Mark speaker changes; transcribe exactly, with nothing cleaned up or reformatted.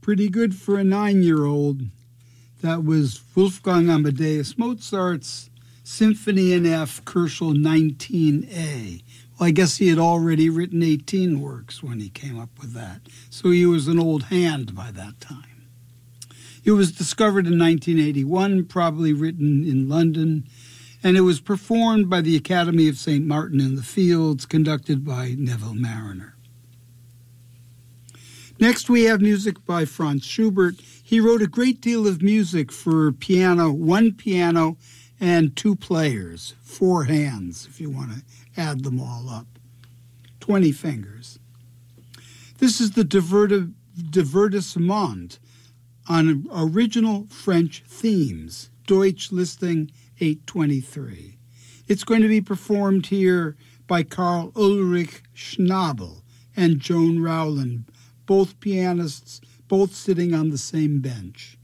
Speaker 1: Pretty good for a nine-year-old. That was Wolfgang Amadeus Mozart's Symphony in F, Koelschel nineteen A. Well, I guess he had already written eighteen works when he came up with that, so he was an old hand by that time. It was discovered in nineteen eighty-one, probably written in London, and it was performed by the Academy of Saint Martin in the Fields, conducted by Neville Marriner. Next, we have music by Franz Schubert. He wrote a great deal of music for piano, one piano, and two players, four hands, if you want to add them all up, twenty fingers. This is the Diverti- Divertissement on original French themes, Deutsch listing eight twenty-three. It's going to be performed here by Karl Ulrich Schnabel and Joan Rowland, both pianists, both sitting on the same bench.